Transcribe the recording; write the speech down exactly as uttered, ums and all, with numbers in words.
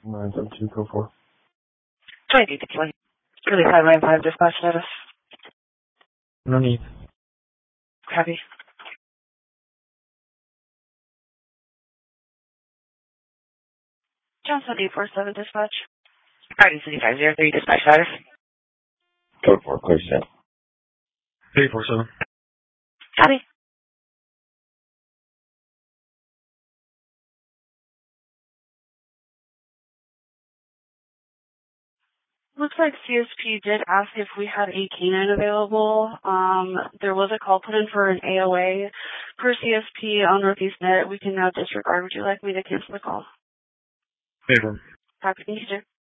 nine seven two, go for. twenty-eight, twenty. Really five nine five dispatch status. No need. Copy. Johnson eight four seven dispatch. Party City five zero three dispatch status. Code four, clear set. eight four seven. Copy. Looks like C S P did ask if we had a canine available. Um, there was a call put in for an A O A for C S P on Northeast Net. We can now disregard. Would you like me to cancel the call? Paper. Copy. Thank you, sir.